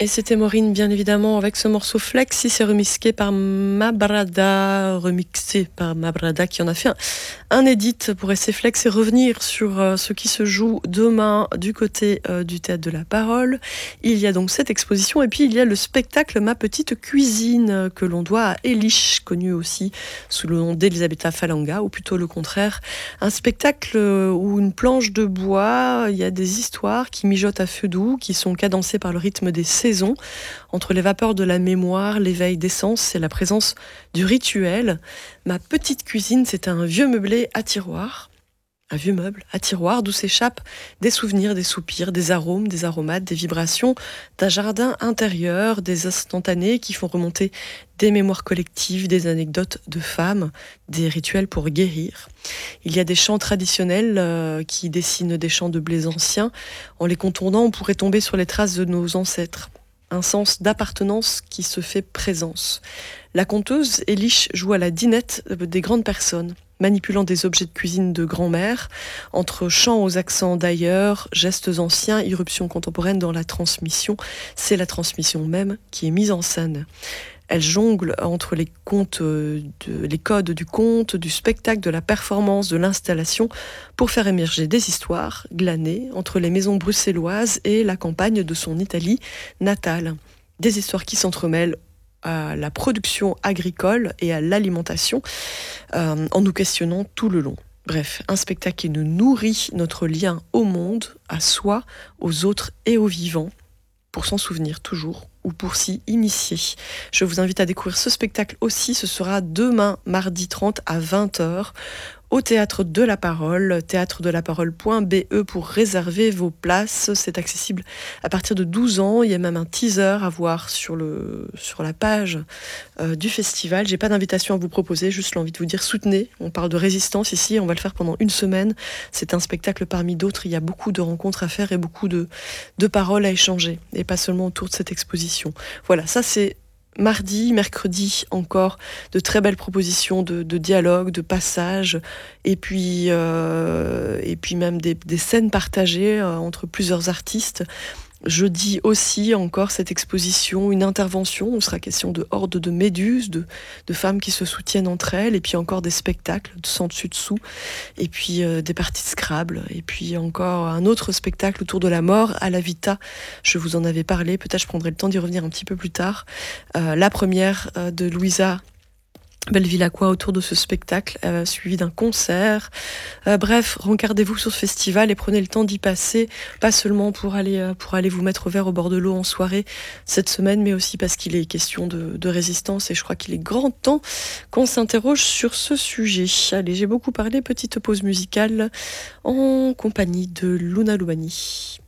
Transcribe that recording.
Et c'était Maureen, bien évidemment, avec ce morceau Flex. C'est remixé par Mabrada, qui en a fait un edit pour essayer Flex et revenir sur ce qui se joue demain du côté du Théâtre de la Parole. Il y a donc cette exposition et puis il y a le spectacle Ma Petite Cuisine que l'on doit à Elish, connue aussi sous le nom d'Elisabetta Falanga, ou plutôt le contraire. Un spectacle où une planche de bois, il y a des histoires qui mijotent à feu doux, qui sont cadencées par le rythme des saisons, entre les vapeurs de la mémoire, l'éveil des sens et la présence du rituel. Ma petite cuisine, c'est un vieux meublé à tiroirs. Un vieux meuble à tiroirs d'où s'échappent des souvenirs, des soupirs, des arômes, des aromates, des vibrations d'un jardin intérieur, des instantanés qui font remonter des mémoires collectives, des anecdotes de femmes, des rituels pour guérir. Il y a des chants traditionnels qui dessinent des champs de blé anciens. En les contournant, on pourrait tomber sur les traces de nos ancêtres. Un sens d'appartenance qui se fait présence. La conteuse Elish joue à la dinette des grandes personnes, manipulant des objets de cuisine de grand-mère, entre chants aux accents d'ailleurs, gestes anciens, irruptions contemporaines dans la transmission. C'est la transmission même qui est mise en scène. Elle jongle entre les codes du conte, du spectacle, de la performance, de l'installation, pour faire émerger des histoires glanées entre les maisons bruxelloises et la campagne de son Italie natale. Des histoires qui s'entremêlent à la production agricole et à l'alimentation, en nous questionnant tout le long. Bref, un spectacle qui nous nourrit notre lien au monde, à soi, aux autres et aux vivants, pour s'en souvenir toujours ou pour s'y initier. Je vous invite à découvrir ce spectacle aussi. Ce sera demain, mardi 30 à 20h, au Théâtre de la Parole, théâtredelaparole.be pour réserver vos places. C'est accessible à partir de 12 ans. Il y a même un teaser à voir sur la page du festival. J'ai pas d'invitation à vous proposer, juste l'envie de vous dire soutenez. On parle de résistance ici, on va le faire pendant une semaine. C'est un spectacle parmi d'autres. Il y a beaucoup de rencontres à faire et beaucoup de paroles à échanger, et pas seulement autour de cette exposition. Voilà, ça c'est mardi, mercredi encore, de très belles propositions de dialogue, de passage, et puis même des scènes partagées entre plusieurs artistes. Jeudi aussi, encore cette exposition, une intervention, où il sera question de hordes de méduses, de femmes qui se soutiennent entre elles, et puis encore des spectacles de sans dessus dessous, et puis des parties de Scrabble, et puis encore un autre spectacle autour de la mort à la Vita. Je vous en avais parlé, peut-être je prendrai le temps d'y revenir un petit peu plus tard. La première de Louisa Belleville-Aqua autour de ce spectacle, suivi d'un concert. Bref, rencardez-vous sur ce festival et prenez le temps d'y passer, pas seulement pour aller vous mettre au vert au bord de l'eau en soirée cette semaine, mais aussi parce qu'il est question de résistance, et je crois qu'il est grand temps qu'on s'interroge sur ce sujet. Allez, j'ai beaucoup parlé, petite pause musicale en compagnie de Luna Loubani.